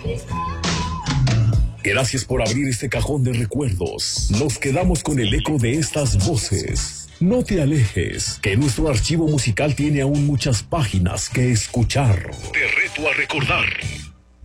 Gracias por abrir este cajón de recuerdos. Nos quedamos con el eco de estas voces. No te alejes, que nuestro archivo musical tiene aún muchas páginas que escuchar. Te reto a recordar